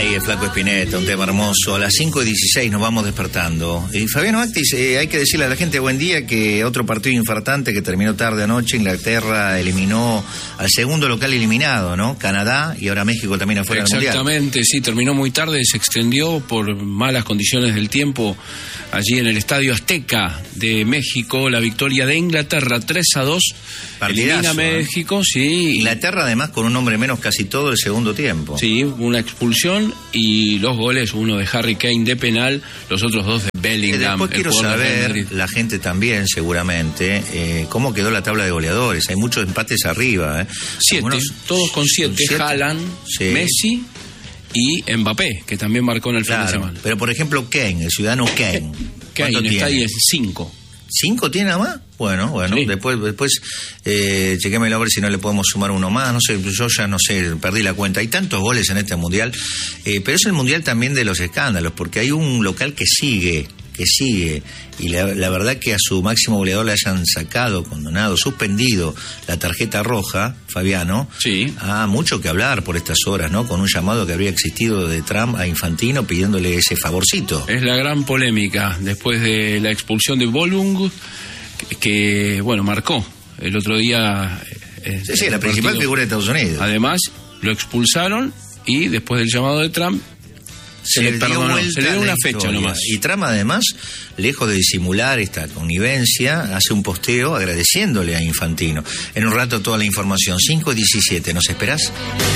Ay, el Flaco Spinetta, un tema hermoso. A las 5:16 nos vamos despertando. Y Fabiano Actis, hay que decirle a la gente buen día que otro partido infartante que terminó tarde anoche. Inglaterra eliminó al segundo local eliminado, ¿no? Canadá, y ahora México también afuera del Mundial. Exactamente, sí, terminó muy tarde, se extendió por malas condiciones del tiempo allí en el Estadio Azteca de México. La victoria de Inglaterra 3-2. Elimina a México, sí. Inglaterra además con un hombre menos casi todo el segundo tiempo. Sí, una expulsión y los goles, uno de Harry Kane de penal, los otros dos de Bellingham. Después quiero saber, la gente también seguramente, cómo quedó la tabla de goleadores. Hay muchos empates arriba. 7, todos con 7. Haaland, sí. Messi y Mbappé, que también marcó en el fin de semana. Pero por ejemplo Kane, el ciudadano Kane. Kane está ahí en 5. ¿5 tiene nada más? Bueno, sí. después chequémelo a ver si no le podemos sumar uno más, no sé, yo ya no sé, perdí la cuenta. Hay tantos goles en este Mundial, pero es el Mundial también de los escándalos, porque hay un local que sigue, y la verdad que a su máximo goleador le hayan sacado, condenado, suspendido la tarjeta roja, Fabiano, sí. Mucho que hablar por estas horas, ¿no? Con un llamado que habría existido de Trump a Infantino pidiéndole ese favorcito. Es la gran polémica después de la expulsión de Bolung, que bueno, marcó el otro día. Sí, la principal figura de Estados Unidos. Además, lo expulsaron y después del llamado de Trump se le perdonó, se le dio una fecha nomás. Y Trump además, lejos de disimular esta connivencia, hace un posteo agradeciéndole a Infantino. En un rato toda la información. 5:17, ¿nos esperás?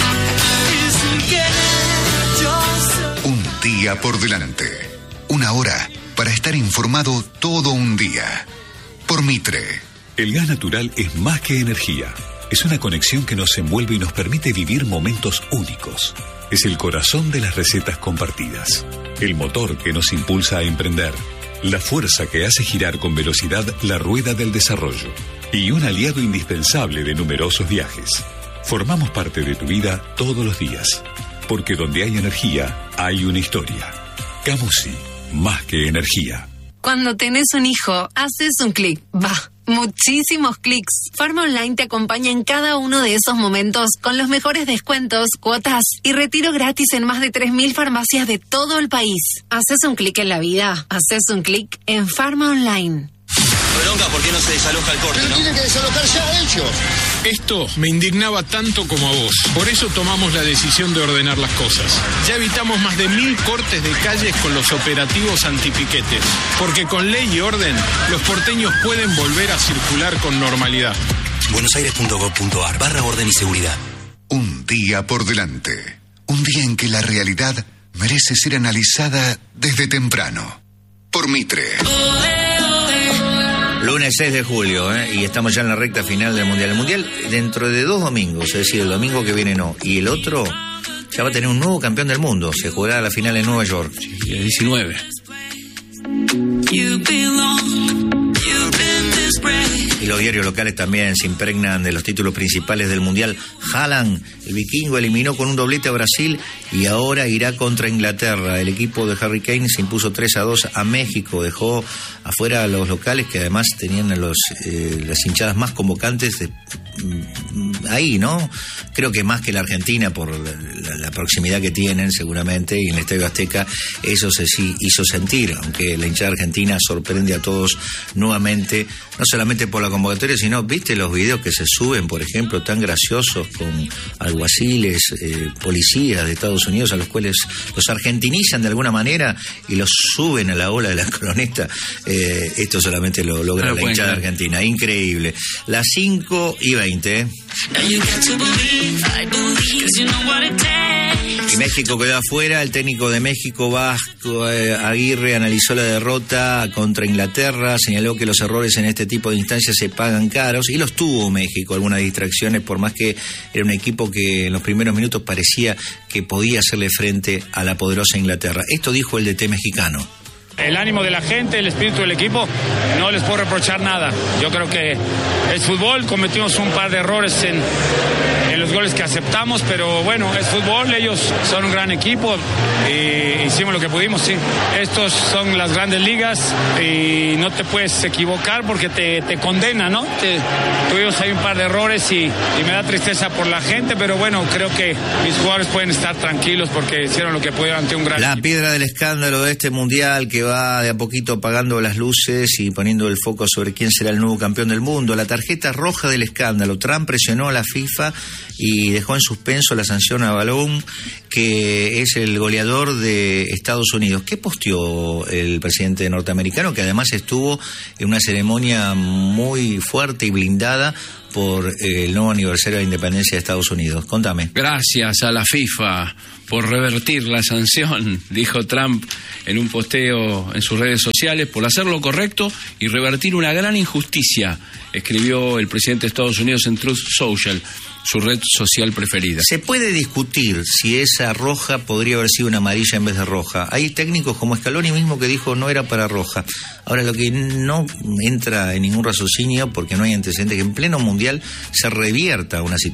Un día por delante. Una hora para estar informado todo un día. Por Mitre. El gas natural es más que energía. Es una conexión que nos envuelve y nos permite vivir momentos únicos. Es el corazón de las recetas compartidas. El motor que nos impulsa a emprender. La fuerza que hace girar con velocidad la rueda del desarrollo. Y un aliado indispensable de numerosos viajes. Formamos parte de tu vida todos los días. Porque donde hay energía, hay una historia. Camusi, más que energía. Cuando tenés un hijo, haces un clic. Muchísimos clics. Farma Online te acompaña en cada uno de esos momentos con los mejores descuentos, cuotas y retiro gratis en más de 3.000 farmacias de todo el país. Haces un clic en la vida. Haces un clic en Farma Online. Bronca, ¿por qué no se desaloja el corte, no? Tienen que desalojar ya ellos. Esto me indignaba tanto como a vos. Por eso tomamos la decisión de ordenar las cosas. Ya evitamos más de 1.000 cortes de calles con los operativos antipiquetes. Porque con ley y orden, los porteños pueden volver a circular con normalidad. buenosaires.gov.ar/orden y seguridad. Un día por delante. Un día en que la realidad merece ser analizada desde temprano. Por Mitre. Lunes 6 de julio, y estamos ya en la recta final del Mundial. El Mundial dentro de 2 domingos, es decir, el domingo que viene no, y el otro ya va a tener un nuevo campeón del mundo. Se jugará la final en Nueva York. Sí, el 19. Y los diarios locales también se impregnan de los títulos principales del Mundial. Haaland, el vikingo, eliminó con un doblete a Brasil y ahora irá contra Inglaterra. El equipo de Harry Kane se impuso 3-2 a México. Dejó afuera a los locales que además tenían las hinchadas más convocantes ahí, ¿no? Creo que más que la Argentina por la proximidad que tienen seguramente, y en el Estadio Azteca eso se hizo sentir, aunque la hinchada argentina sorprende a todos nuevamente, no solamente por la convocatoria, sino, viste los videos que se suben, por ejemplo, tan graciosos con alguaciles, policías de Estados Unidos, a los cuales los argentinizan de alguna manera y los suben a la ola de la coloneta. Esto solamente lo logra la hinchada argentina, increíble. Las 5:20. Y México quedó afuera. El técnico de México, Vasco Aguirre, analizó la derrota contra Inglaterra, señaló que los errores en este tipo de instancias se pagan caros, y los tuvo México, algunas distracciones, por más que era un equipo que en los primeros minutos parecía que podía hacerle frente a la poderosa Inglaterra. Esto dijo el DT mexicano. El ánimo de la gente, el espíritu del equipo, no les puedo reprochar nada. Yo creo que es fútbol, cometimos un par de errores en los goles que aceptamos, pero bueno, es fútbol, ellos son un gran equipo y hicimos lo que pudimos, sí. Estos son las grandes ligas y no te puedes equivocar porque te condena, ¿no? Tuvimos ahí un par de errores y me da tristeza por la gente, pero bueno, creo que mis jugadores pueden estar tranquilos porque hicieron lo que pudieron ante un gran equipo. Piedra del escándalo de este mundial que va de a poquito apagando las luces y poniendo el foco sobre quién será el nuevo campeón del mundo. La tarjeta roja del escándalo. Trump presionó a la FIFA y dejó en suspenso la sanción a Balloum, que es el goleador de Estados Unidos. ¿Qué posteó el presidente norteamericano, que además estuvo en una ceremonia muy fuerte y blindada por el nuevo aniversario de la independencia de Estados Unidos? Contame. Gracias a la FIFA por revertir la sanción, dijo Trump en un posteo en sus redes sociales, por hacer lo correcto y revertir una gran injusticia, escribió el presidente de Estados Unidos en Truth Social, su red social preferida. Se puede discutir si esa roja podría haber sido una amarilla en vez de roja. Hay técnicos como Scaloni mismo que dijo no era para roja. Ahora, lo que no entra en ningún raciocinio, porque no hay antecedentes, que en pleno mundial se revierta una situación